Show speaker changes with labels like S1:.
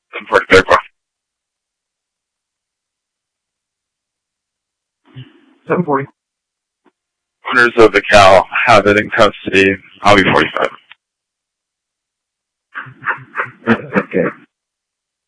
S1: 7:43 o'clock.
S2: 7:40.
S1: Owners of the cow have it in custody. I'll be 45.
S2: Okay.